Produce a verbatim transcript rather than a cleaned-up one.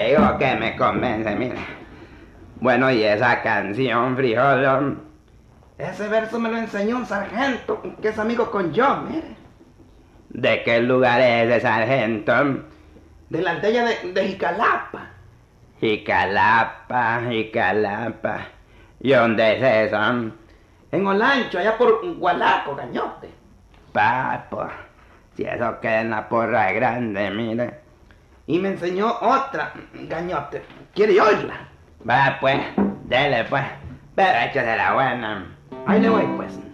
digo que me convence, mire. Bueno, y esa canción, frijolón, ese verso me lo enseñó un sargento que es amigo con yo, mire. ¿De qué lugar es ese sargento? De la aldea de, de Jicalapa. Jicalapa, Jicalapa. ¿Y dónde es eso? En Olancho, allá por Gualaco, Gañote. Papo, si eso queda en la porra grande, mire. Y me enseñó otra, Gañote. ¿Quiere oírla? Va pues, dele pues. Pero échese la buena. Ahí le voy pues.